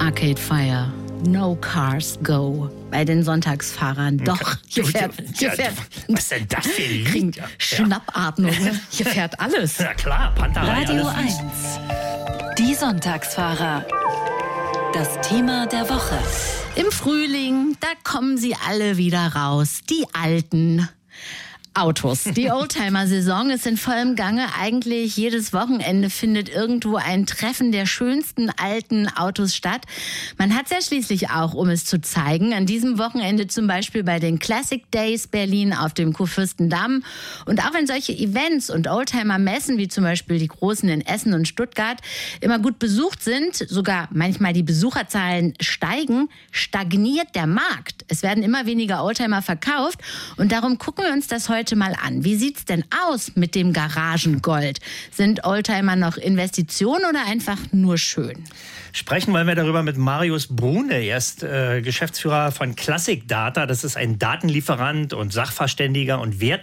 Arcade Fire. No cars go. Bei den Sonntagsfahrern. Doch, hier fährt was ist denn das für ein Lied? Schnappatmung. Hier fährt alles. Na klar, Panterei. Radio alles. 1. Die Sonntagsfahrer. Das Thema der Woche. Im Frühling, da kommen sie alle wieder raus. Die alten Autos. Die Oldtimer-Saison ist in vollem Gange. Eigentlich jedes Wochenende findet irgendwo ein Treffen der schönsten alten Autos statt. Man hat es ja schließlich auch, um es zu zeigen. An diesem Wochenende zum Beispiel bei den Classic Days Berlin auf dem Kurfürstendamm. Und auch wenn solche Events und Oldtimer-Messen, wie zum Beispiel die großen in Essen und Stuttgart, immer gut besucht sind, sogar manchmal die Besucherzahlen steigen, stagniert der Markt. Es werden immer weniger Oldtimer verkauft. Und darum gucken wir uns das heute mal an. Wie sieht's denn aus mit dem Garagengold? Sind Oldtimer noch Investitionen oder einfach nur schön? Sprechen wollen wir darüber mit Marius Brune. Er ist Geschäftsführer von Classic Data. Das ist ein Datenlieferant und Sachverständiger und